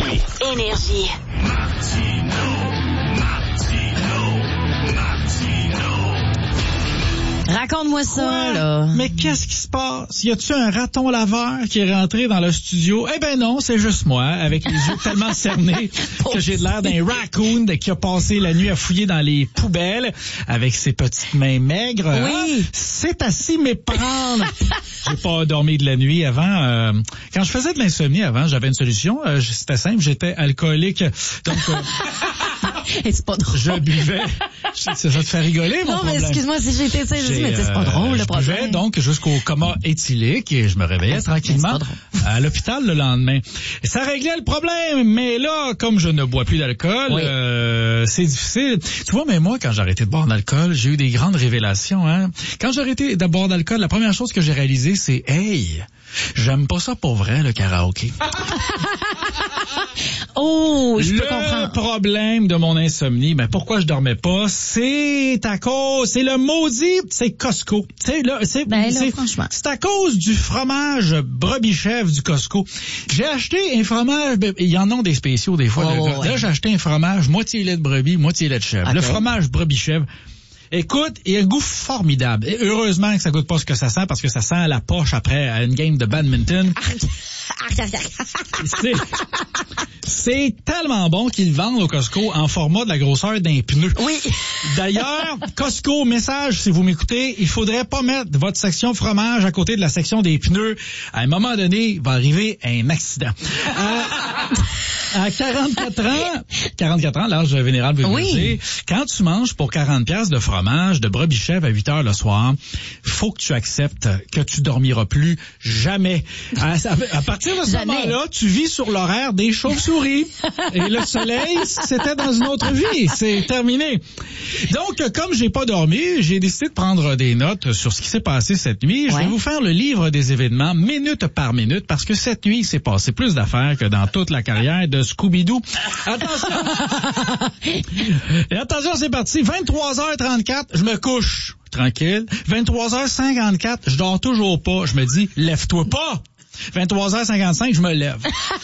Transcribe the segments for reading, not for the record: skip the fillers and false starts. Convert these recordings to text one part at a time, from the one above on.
Oui. Énergie. Raconte-moi ça, Quoi? là. Mais qu'est-ce qui se passe? Y a-tu un raton laveur qui est rentré dans le studio? Eh ben non, c'est juste moi, avec les yeux tellement cernés que j'ai de l'air d'un raccoon qui a passé la nuit à fouiller dans les poubelles avec ses petites mains maigres. Oui. Ah, c'est à s'y méprendre. J'ai pas dormi de la nuit avant. Quand je faisais de l'insomnie avant, j'avais une solution. C'était simple, j'étais alcoolique. Donc, Et c'est pas drôle. je buvais. Ça te fait rigoler, mon Non, mais problème. excuse-moi si j'ai été ça, je dis, mais c'est pas drôle, le Je buvais problème. donc jusqu'au coma éthylique et je me réveillais tranquillement à l'hôpital le lendemain. Et ça réglait le problème, mais là, comme je ne bois plus d'alcool, Oui. c'est difficile. Tu vois, mais moi, quand j'ai arrêté de boire d'alcool, j'ai eu des grandes révélations. Hein. Quand j'ai arrêté de boire d'alcool, la première chose que j'ai réalisée, c'est « Hey, j'aime pas ça pour vrai, le karaoké. » Oh, je peux Le comprendre. problème de mon insomnie, ben pourquoi je dormais pas, c'est à cause, c'est le maudit, c'est Costco. Franchement. C'est à cause du fromage brebis-chèvre du Costco. J'ai acheté un fromage, il y en a des spéciaux des fois. Oh, ouais. Là, j'ai acheté un fromage moitié lait de brebis, moitié lait de chèvre. Okay. Le fromage brebis-chèvre. Écoute, il a un goût formidable. Et heureusement que ça goûte pas ce que ça sent, parce que ça sent la poche après une game de badminton. C'est tellement bon qu'ils le vendent au Costco en format de la grosseur d'un pneu. Oui. D'ailleurs, Costco, message, si vous m'écoutez, il faudrait pas mettre votre section fromage à côté de la section des pneus. À un moment donné, il va arriver un accident. À 44 ans, l'âge vénérable veut dire, quand tu manges pour 40 piastres de fromage de brebis-chèvre à 8 heures le soir, faut que tu acceptes que tu dormiras plus jamais. À partir de ce moment-là, tu vis sur l'horaire des chauves-souris. Et le soleil, c'était dans une autre vie. C'est terminé. Donc, comme j'ai pas dormi, j'ai décidé de prendre des notes sur ce qui s'est passé cette nuit. Je vais vous faire le livre des événements minute par minute parce que cette nuit, il s'est passé plus d'affaires que dans toute la carrière de Scooby-Doo. Attention! Et attention, c'est parti. 23h34, je me couche. Tranquille. 23h54, je dors toujours pas. Je me dis, lève-toi pas! 23h55, je me lève.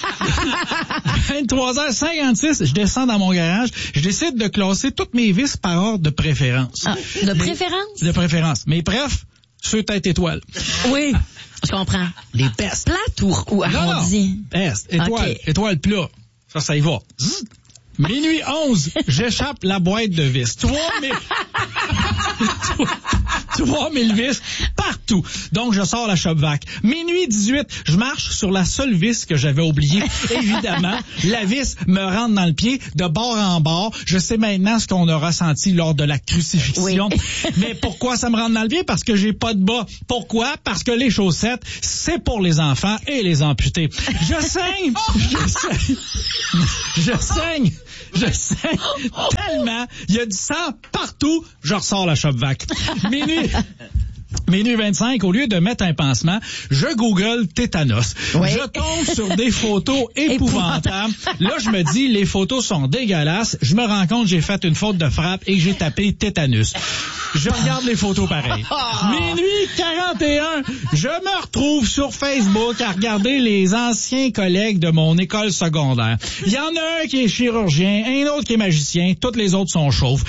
23h56, je descends dans mon garage. Je décide de classer toutes mes vis par ordre de préférence. Ah, de préférence? De préférence. Mais bref, ceux tête étoile. Oui, je comprends. Les best. Plate ou arrondi? Best. Étoile. Okay. Étoile plat. Ça y va. Zzz. Minuit 11, j'échappe la boîte de vis. 3000 vis partout. Donc, je sors la shop-vac. Minuit 18, je marche sur la seule vis que j'avais oubliée. Évidemment, la vis me rentre dans le pied de bord en bord. Je sais maintenant ce qu'on a ressenti lors de la crucifixion. Oui. Mais pourquoi ça me rentre dans le pied? Parce que j'ai pas de bas. Pourquoi? Parce que les chaussettes, c'est pour les enfants et les amputés. Je saigne! Je saigne tellement. Il y a du sang partout. Je ressors la shop-vac. Minuit 25, au lieu de mettre un pansement, je google tétanos. Oui. Je tombe sur des photos épouvantables. Là, je me dis, les photos sont dégueulasses. Je me rends compte que j'ai fait une faute de frappe et que j'ai tapé tétanus. Je regarde les photos pareil. Minuit 41, je me retrouve sur Facebook à regarder les anciens collègues de mon école secondaire. Il y en a un qui est chirurgien, un autre qui est magicien, toutes les autres sont chauves.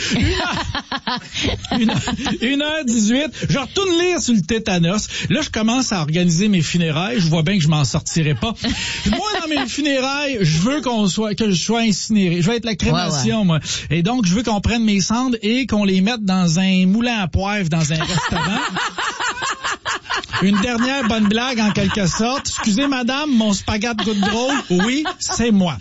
1h18, je retourne lire sur le tétanos. Là, je commence à organiser mes funérailles. Je vois bien que je m'en sortirai pas. Moi, dans mes funérailles, je veux que je sois incinéré. Je veux être la crémation, moi. Et donc, je veux qu'on prenne mes cendres et qu'on les mette dans un moulin à poivre dans un restaurant. Une dernière bonne blague, en quelque sorte. Excusez, madame, mon spaghette goûte drôle. Oui, c'est moi.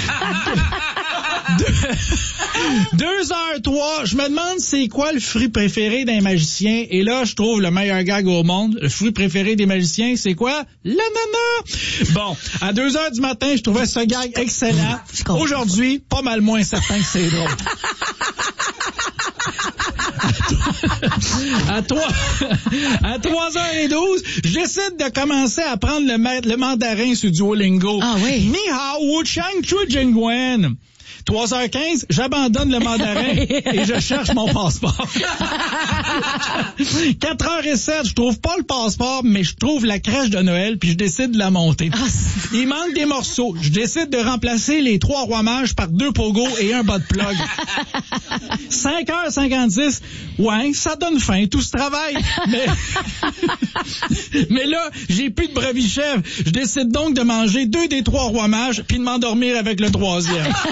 2h03, je me demande c'est quoi le fruit préféré d'un magicien. Et là, je trouve le meilleur gag au monde. Le fruit préféré des magiciens, c'est quoi? L'ananas! Bon, à 2h du matin, je trouvais ce gag excellent. Aujourd'hui, pas mal moins certain que c'est drôle. À 3h12, je décide de commencer à apprendre le mandarin sur Duolingo. Ah oui. Ni hao wu chang chu jingwen. 3h15, j'abandonne le mandarin et je cherche mon passeport. 4h07, je trouve pas le passeport, mais je trouve la crèche de Noël puis je décide de la monter. Il manque des morceaux. Je décide de remplacer les 3 rois mages par 2 pogos et un bas de plug. 5h56, ouais, ça donne faim, tout ce travail. Mais là, j'ai plus de brebis chèvres. Je décide donc de manger 2 des 3 rois mages puis de m'endormir avec le 3e.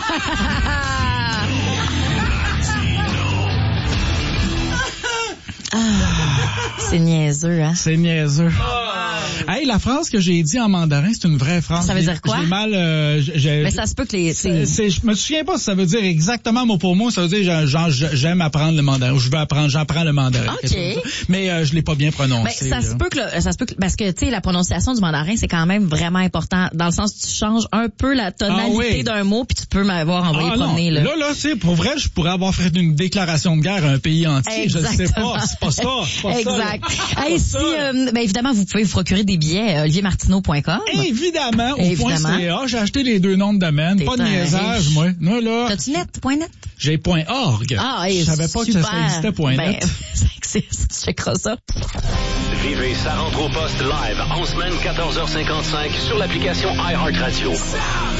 C'est niaiseux, hein? C'est niaiseux. Hey, la phrase que j'ai dit en mandarin, c'est une vraie phrase. Ça veut dire quoi? J'ai mal... Mais ça se peut que je me souviens pas si ça veut dire exactement mot pour mot. Ça veut dire genre j'aime apprendre le mandarin ou j'apprends le mandarin. OK. Mais je l'ai pas bien prononcé. Mais ça se peut que parce que tu sais la prononciation du mandarin c'est quand même vraiment important dans le sens que tu changes un peu la tonalité d'un mot puis tu peux m'avoir envoyé promener là. Là c'est pour vrai, je pourrais avoir fait une déclaration de guerre à un pays entier. Exactement. Je ne sais pas, c'est pas ça. Exact. Hey, ben évidemment vous pouvez vous procurer des billets oliviermartineau.com. Évidemment, au .ca, j'ai acheté les 2 noms de domaine, pas de niaisage moi. Là. T'as-tu net, .net? J'ai .org. Ah, je savais pas super. que ça existait .net. Ça existe, tu checkeras ça. Vivez Ça rentre au poste live en semaine 14h55 sur l'application iHeartRadio.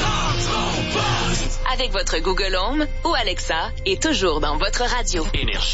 Avec votre Google Home ou Alexa et toujours dans votre radio. Énergie.